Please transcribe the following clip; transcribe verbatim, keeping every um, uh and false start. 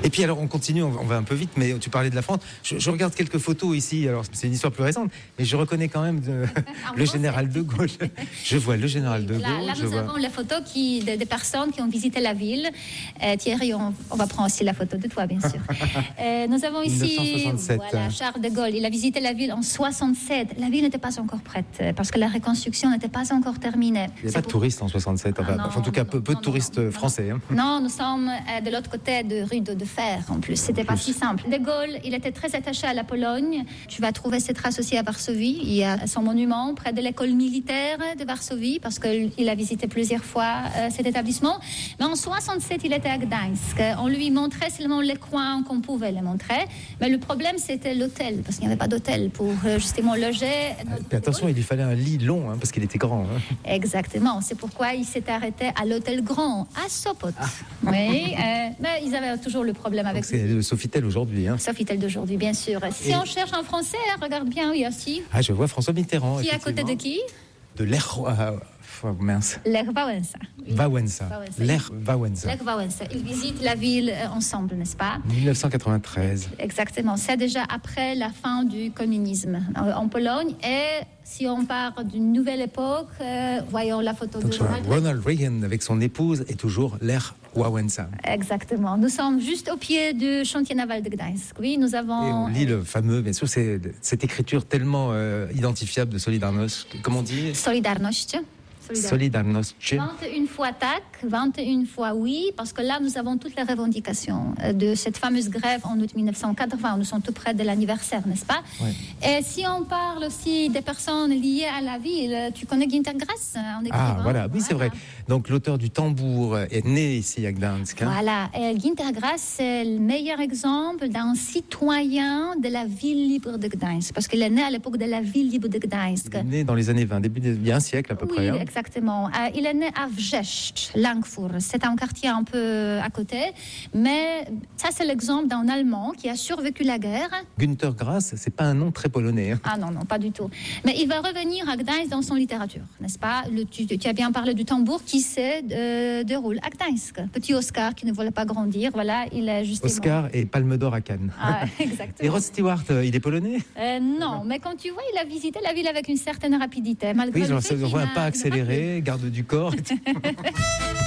Et puis alors on continue, on va un peu vite, mais tu parlais de la France. Je, je regarde quelques photos ici, alors c'est une histoire plus récente, mais je reconnais quand même de, le général de Gaulle. Je vois le général de Gaulle. Là, là je nous vois... avons la photo qui, des de personnes qui ont visité la ville. Euh, Thierry, on, on va prendre aussi la photo de toi, bien sûr. euh, nous avons ici voilà, Charles de Gaulle. Il a visité la ville en soixante-sept. La ville n'était pas encore prête parce que la reconstruction n'était pas encore terminée. Il n'y a pas pour... de touristes en soixante-sept, enfin, ah, non, en tout cas non, peu, peu non, de touristes non, français. Hein. Non, nous sommes euh, de l'autre côté de rue de, de Fer en plus. C'était en pas plus. si simple. De Gaulle, il était très attaché à la Pologne. Tu vas trouver ses traces aussi à Varsovie. Il y a son monument près de l'école militaire de Varsovie parce qu'il a visité plusieurs fois euh, cet établissement. Mais en soixante-sept, il était à Gdańsk. On lui montrait seulement les coins qu'on pouvait les montrer. Mais le problème, c'était l'hôtel parce qu'il n'y avait pas d'hôtel pour euh, justement loger. Ah, attention, il lui fallait un lit long hein, parce qu'il était grand. Hein. Exactement. C'est pourquoi il s'est arrêté à l'hôtel Grand à Sopot. Ah. Oui, euh, mais ils avaient toujours le problème avec. Donc c'est le Sofitel aujourd'hui. Hein. Sofitel d'aujourd'hui, bien sûr. Si Et... on cherche en français, regarde bien, oui aussi. Ah, je vois François Mitterrand. Qui est à côté de qui? De l'Er... Oh, mince. Lech Wałęsa. Oui. Wałęsa. Lech Wałęsa. Lech Wałęsa. Ils visitent la ville ensemble, n'est-ce pas? dix-neuf cent quatre-vingt-treize. Exactement. C'est déjà après la fin du communisme en Pologne. Et si on part d'une nouvelle époque, euh, voyons la photo Donc, de Ronald Reagan. Ronald Reagan avec son épouse est toujours Lech Wałęsa. Exactement. Nous sommes juste au pied du chantier naval de Gdańsk. Oui, nous avons. Et on lit le fameux, bien sûr, c'est cette écriture tellement euh, identifiable de Solidarność. Comment on dit? Solidarność. Solidarność. vingt et une fois tac, vingt et une fois oui, parce que là, nous avons toutes les revendications de cette fameuse grève en août dix-neuf cent quatre-vingts. Nous sommes tout près de l'anniversaire, n'est-ce pas? Ouais. Et si on parle aussi des personnes liées à la ville, tu connais Günter Grass en écrivain? Ah, voilà, oui, voilà. C'est vrai. Donc, l'auteur du Tambour est né ici à Gdańsk. Hein. Voilà. Et Günter Grass, c'est le meilleur exemple d'un citoyen de la ville libre de Gdańsk, parce qu'il est né à l'époque de la ville libre de Gdańsk. Il est né dans les années vingt, début de, il y a un siècle à peu oui, près. Hein. Exactement. Euh, il est né à Wrzeszcz, Langfurt. C'est un quartier un peu à côté. Mais ça, c'est l'exemple d'un Allemand qui a survécu la guerre. Günter Grass, c'est pas un nom très polonais. Hein. Ah non, non, pas du tout. Mais il va revenir à Gdańsk dans son littérature, n'est-ce pas? Le, tu, tu as bien parlé du tambour qui se euh, déroule à Gdańsk. Petit Oscar qui ne voulait pas grandir, voilà, il est justement... Oscar et Palme d'Or à Cannes. Ah, exactement. Et Rod Stewart, il est polonais? euh, Non, mais quand tu vois, il a visité la ville avec une certaine rapidité. Malgré oui, le genre, fait on voit un a... pas accéléré, garde du corps.